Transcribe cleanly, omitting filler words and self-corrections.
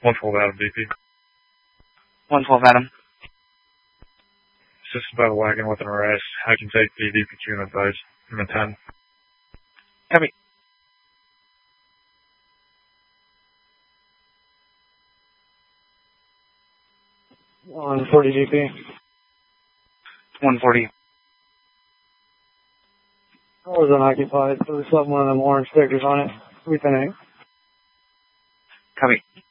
112 Adam, DP. 112 Adam. It's just about a wagon with an arrest. I can take the DPQ and advise. I'm in 10. Copy. On 40 DP. 140. I was unoccupied, so there's something one of them orange stickers on it. We can. Copy.